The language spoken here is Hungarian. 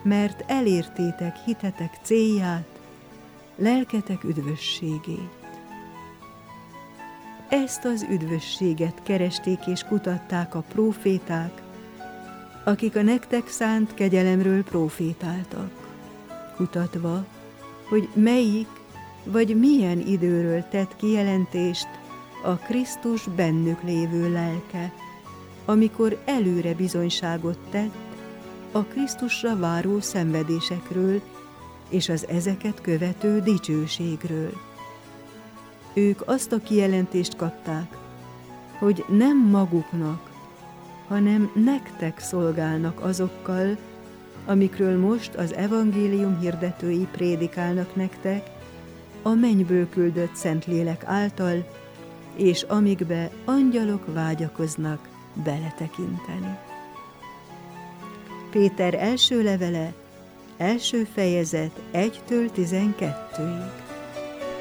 mert elértétek hitetek célját, lelketek üdvösségét. Ezt az üdvösséget keresték és kutatták a próféták, akik a nektek szánt kegyelemről prófétáltak, kutatva, hogy melyik vagy milyen időről tett kijelentést a Krisztus bennük lévő lelke, amikor előre bizonyságot tett a Krisztusra váró szenvedésekről és az ezeket követő dicsőségről. Ők azt a kijelentést kapták, hogy nem maguknak, hanem nektek szolgálnak azokkal, amikről most az evangélium hirdetői prédikálnak nektek, a mennyből küldött Szentlélek által, és amikbe angyalok vágyakoznak beletekinteni. Péter első levele, első fejezet 1-től 12-ig.